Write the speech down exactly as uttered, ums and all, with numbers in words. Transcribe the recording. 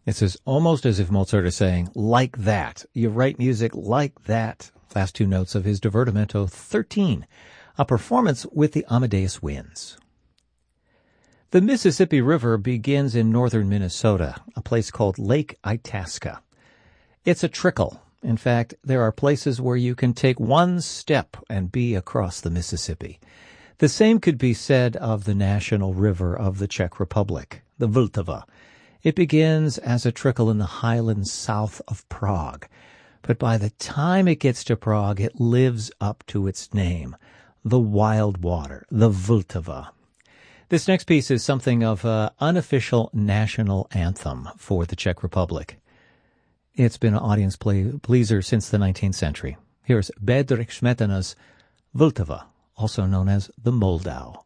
It's as, almost as if Mozart is saying, like that. You write music like that. Last two notes of his Divertimento thirteen, a performance with the Amadeus Winds. The Mississippi River begins in northern Minnesota, a place called Lake Itasca. It's a trickle. In fact, there are places where you can take one step and be across the Mississippi. The same could be said of the national river of the Czech Republic, the Vltava. It begins as a trickle in the highlands south of Prague, but by the time it gets to Prague, it lives up to its name, the wild water, the Vltava. This next piece is something of an unofficial national anthem for the Czech Republic. It's been an audience play, pleaser since the nineteenth century. Here's Bedřich Smetana's Vltava, also known as the Moldau.